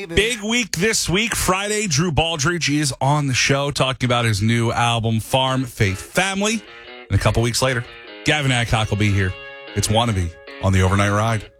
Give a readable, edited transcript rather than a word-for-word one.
baby. Big week this week. Friday, Drew Baldridge is on the show talking about his new album, Farm Faith Family. And a couple weeks later, Gavin Adcock will be here. It's Wannabe on the Overnight Ride.